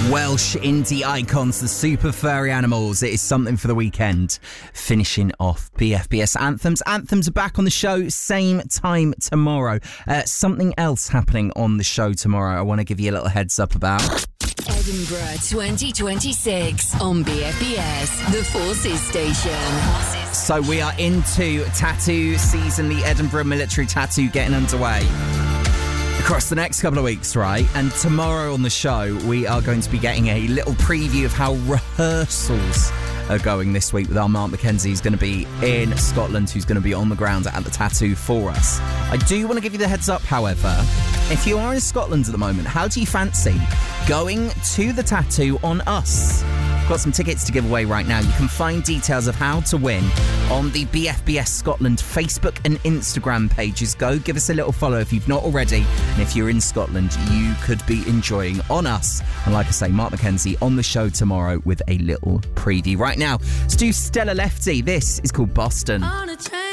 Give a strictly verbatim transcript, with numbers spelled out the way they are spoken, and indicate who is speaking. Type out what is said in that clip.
Speaker 1: Welsh indie icons, the Super Furry Animals. It is something for the weekend. Finishing off B F B S Anthems. Anthems are back on the show, same time tomorrow. Uh, something else happening on the show tomorrow I want to give you a little heads up about.
Speaker 2: Edinburgh twenty twenty-six on B F B S, the Forces Station.
Speaker 1: So we are into tattoo season, the Edinburgh Military Tattoo getting underway across the next couple of weeks, right? And tomorrow on the show, we are going to be getting a little preview of how rehearsals are going this week with our Mark Mackenzie, who's going to be in Scotland, who's going to be on the ground at the tattoo for us. I do want to give you the heads up, however. If you are in Scotland at the moment, how do you fancy going to the tattoo on us? Got some tickets to give away right now. You can find details of how to win on the B F B S Scotland Facebook and Instagram pages. Go give us a little follow if you've not already. And if you're in Scotland, you could be enjoying On Us. And like I say, Mark Mackenzie on the show tomorrow with a little preview. Right now, let's do Stella Lefty. This is called Boston.